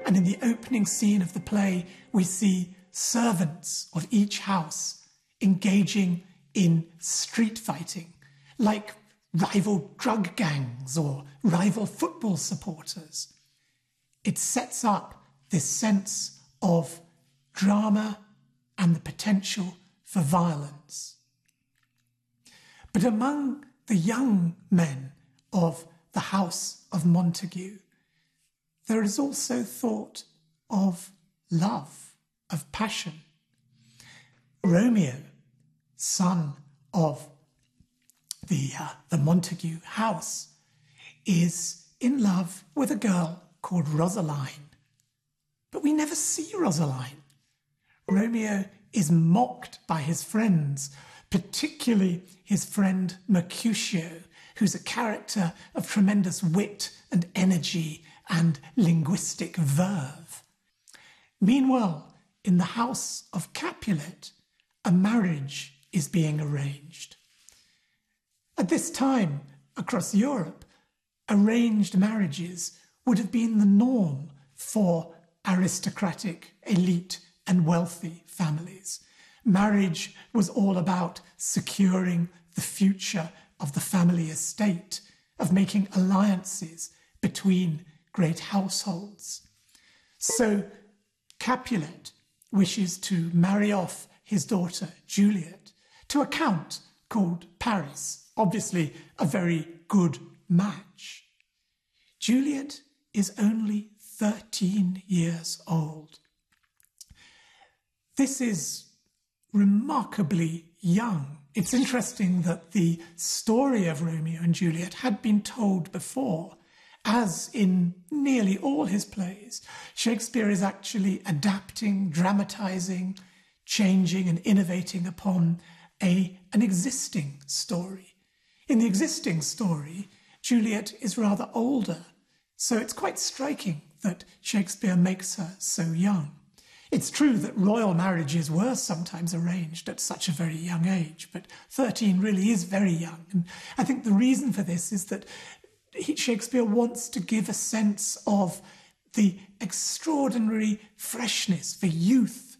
And in the opening scene of the play, we see servants of each house engaging in street fighting, like rival drug gangs or rival football supporters. It sets up this sense of drama and the potential for violence. But among the young men of the House of Montague, there is also thought of love, of passion. Romeo, son of the Montague house, is in love with a girl called Rosaline. But we never see Rosaline. Romeo is mocked by his friends, particularly his friend Mercutio, who's a character of tremendous wit and energy and linguistic verve. Meanwhile, in the house of Capulet, a marriage is being arranged. At this time, across Europe, arranged marriages would have been the norm for aristocratic, elite, and wealthy families. Marriage was all about securing the future of the family estate, of making alliances between great households. So Capulet wishes to marry off his daughter Juliet to a count called Paris, obviously a very good match. Juliet is only 13 years old. This is remarkably young. It's interesting that the story of Romeo and Juliet had been told before. As in nearly all his plays, Shakespeare is actually adapting, dramatising, changing and innovating upon an existing story. In the existing story, Juliet is rather older, so it's quite striking that Shakespeare makes her so young. It's true that royal marriages were sometimes arranged at such a very young age, but 13 really is very young. And I think the reason for this is that Shakespeare wants to give a sense of the extraordinary freshness, the youth,